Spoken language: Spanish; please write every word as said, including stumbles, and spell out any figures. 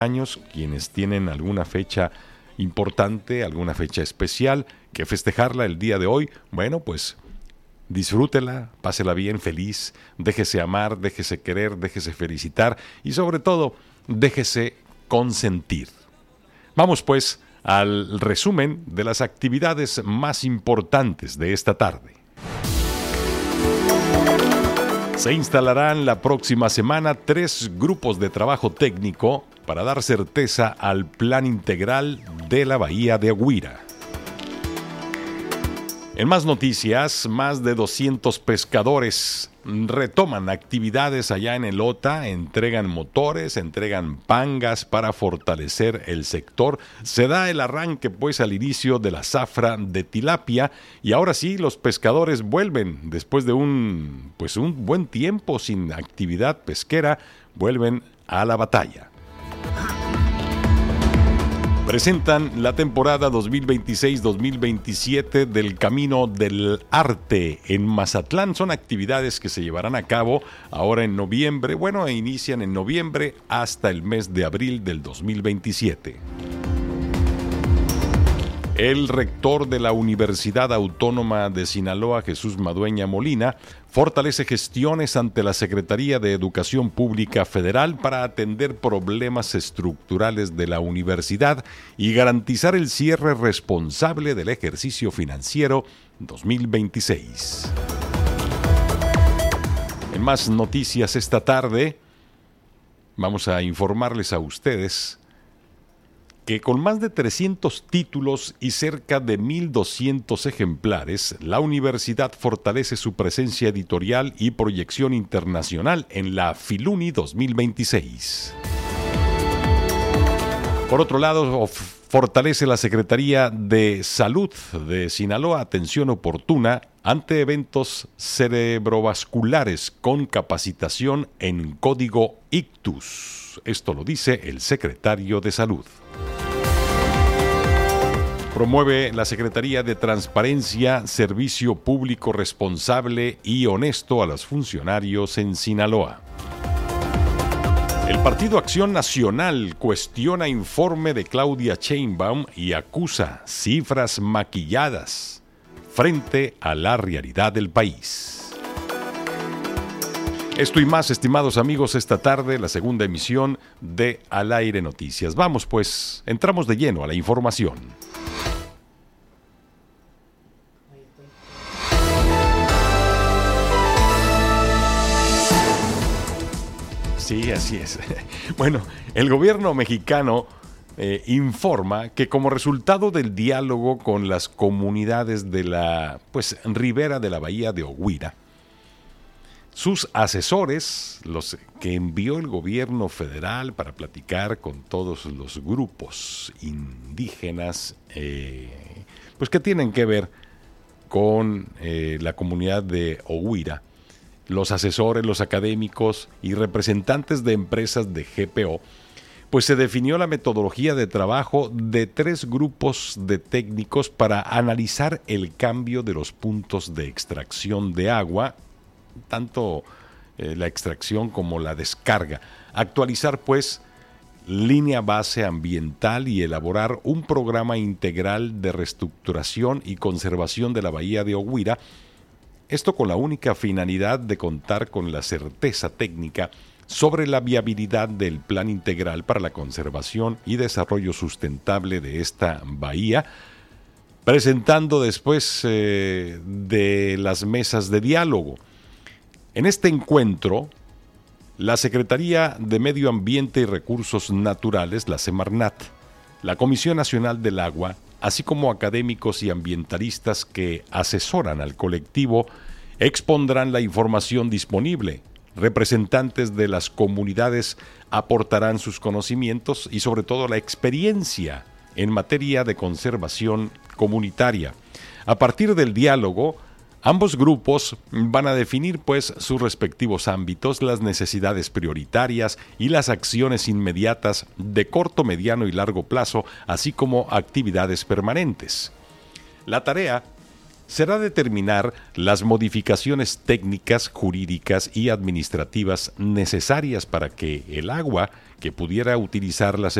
años, quienes tienen alguna fecha importante, alguna fecha especial, que festejarla el día de hoy, bueno, pues disfrútela, pásela bien, feliz, déjese amar, déjese querer, déjese felicitar y sobre todo, déjese consentir. Vamos pues al resumen de las actividades más importantes de esta tarde. Se instalarán la próxima semana tres grupos de trabajo técnico para dar certeza al plan integral de la Bahía de Aguira. En más noticias, más de doscientos pescadores retoman actividades allá en el Ota, entregan motores, entregan pangas para fortalecer el sector. Se da el arranque pues al inicio de la zafra de tilapia y ahora sí los pescadores vuelven después de un pues un buen tiempo sin actividad pesquera, vuelven a la batalla. Presentan la temporada dos mil veintiséis dos mil veintisiete del Camino del Arte en Mazatlán. Son actividades que se llevarán a cabo ahora en noviembre. Bueno, inician en noviembre hasta el mes de abril del dos mil veintisiete. El rector de la Universidad Autónoma de Sinaloa, Jesús Madueña Molina, fortalece gestiones ante la Secretaría de Educación Pública Federal para atender problemas estructurales de la universidad y garantizar el cierre responsable del ejercicio financiero dos mil veintiséis. En más noticias esta tarde, vamos a informarles a ustedes que con más de trescientos títulos y cerca de mil doscientos ejemplares, la universidad fortalece su presencia editorial y proyección internacional en la Filuni dos mil veintiséis. Por otro lado, fortalece la Secretaría de Salud de Sinaloa atención oportuna ante eventos cerebrovasculares con capacitación en código ictus. Esto lo dice el secretario de Salud. Promueve la Secretaría de Transparencia, Servicio Público Responsable y Honesto a los funcionarios en Sinaloa. El Partido Acción Nacional cuestiona informe de Claudia Sheinbaum y acusa cifras maquilladas frente a la realidad del país. Esto y más, estimados amigos, esta tarde, la segunda emisión de Al Aire Noticias. Vamos pues, entramos de lleno a la información. Sí, así es. Bueno, el gobierno mexicano eh, informa que como resultado del diálogo con las comunidades de la pues, ribera de la Bahía de Aguira, sus asesores, los que envió el gobierno federal para platicar con todos los grupos indígenas, eh, pues que tienen que ver con eh, la comunidad de Aguira, los asesores, los académicos y representantes de empresas de G P O, pues se definió la metodología de trabajo de tres grupos de técnicos para analizar el cambio de los puntos de extracción de agua, tanto eh, la extracción como la descarga. Actualizar, pues, línea base ambiental y elaborar un programa integral de reestructuración y conservación de la Bahía de Aguira. Esto con la única finalidad de contar con la certeza técnica sobre la viabilidad del plan integral para la conservación y desarrollo sustentable de esta bahía, presentando después eh, de las mesas de diálogo. En este encuentro, la Secretaría de Medio Ambiente y Recursos Naturales, la Semarnat, la Comisión Nacional del Agua, así como académicos y ambientalistas que asesoran al colectivo, expondrán la información disponible. Representantes de las comunidades aportarán sus conocimientos y sobre todo la experiencia en materia de conservación comunitaria. A partir del diálogo, ambos grupos van a definir pues sus respectivos ámbitos, las necesidades prioritarias y las acciones inmediatas de corto, mediano y largo plazo, así como actividades permanentes. La tarea será determinar las modificaciones técnicas, jurídicas y administrativas necesarias para que el agua que pudiera utilizar las